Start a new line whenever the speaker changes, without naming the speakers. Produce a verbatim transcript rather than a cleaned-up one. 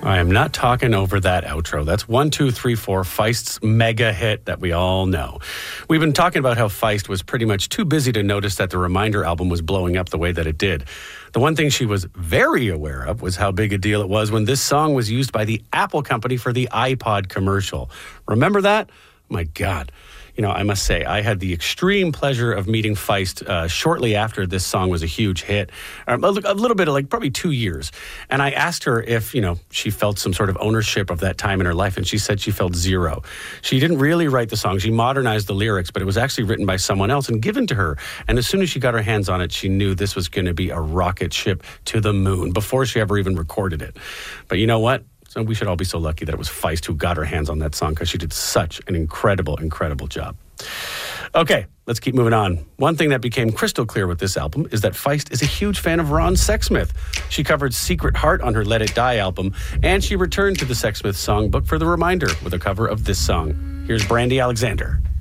I am not talking over that outro. That's one, two, three, four, Feist's mega hit that we all know. We've been talking about how Feist was pretty much too busy to notice that the Reminder album was blowing up the way that it did. The one thing she was very aware of was how big a deal it was when this song was used by the Apple company for the iPod commercial. Remember that? My God. You know, I must say, I had the extreme pleasure of meeting Feist uh, shortly after this song was a huge hit. Um, a, a little bit of like probably two years. And I asked her if, you know, she felt some sort of ownership of that time in her life. And she said she felt zero. She didn't really write the song. She modernized the lyrics, but it was actually written by someone else and given to her. And as soon as she got her hands on it, she knew this was going to be a rocket ship to the moon before she ever even recorded it. But you know what? So we should all be so lucky that it was Feist who got her hands on that song because she did such an incredible, incredible job. Okay, let's keep moving on. One thing that became crystal clear with this album is that Feist is a huge fan of Ron Sexsmith. She covered Secret Heart on her Let It Die album, and she returned to the Sexsmith songbook for the Reminder with a cover of this song. Here's Brandy Alexander.